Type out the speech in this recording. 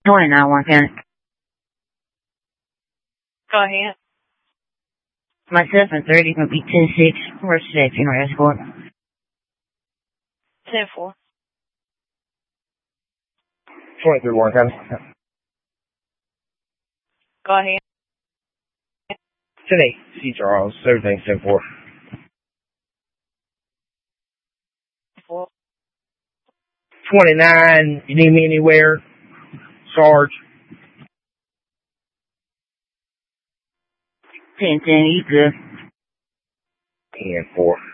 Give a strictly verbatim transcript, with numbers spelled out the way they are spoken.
twenty-nine, Warren County. Go ahead. Myself and thirty gonna be ten six. Where's the funeral escort? ten four. twenty-three, Warren County. Go ahead. ten eight, C. Charles. Everything's ten four. four. twenty-nine, you need me anywhere? Sarge. ten ten, you good. ten four.